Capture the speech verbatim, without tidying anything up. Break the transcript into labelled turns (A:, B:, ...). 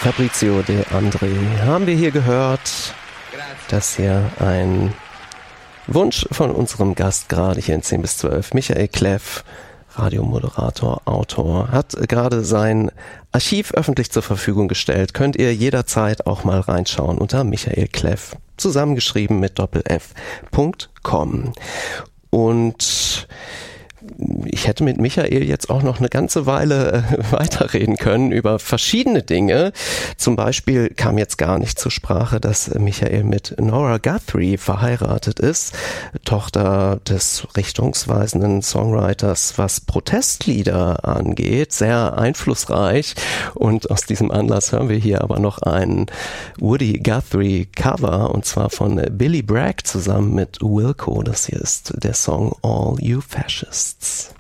A: Fabrizio De André haben wir hier gehört. Das hier ein Wunsch von unserem Gast gerade hier in zehn bis zwölf. Michael Kleff, Radiomoderator, Autor, hat gerade sein Archiv öffentlich zur Verfügung gestellt. Könnt ihr jederzeit auch mal reinschauen unter Michael Kleff, zusammengeschrieben mit doppel-f Punkt com. Und ich hätte mit Michael jetzt auch noch eine ganze Weile äh, weiterreden können über verschiedene Dinge. Zum Beispiel kam jetzt gar nicht zur Sprache, dass Michael mit Nora Guthrie verheiratet ist, Tochter des richtungsweisenden Songwriters, was Protestlieder angeht, sehr einflussreich. Und aus diesem Anlass hören wir hier aber noch ein Woody Guthrie Cover, und zwar von Billy Bragg zusammen mit Wilco. Das hier ist der Song All You Fascists.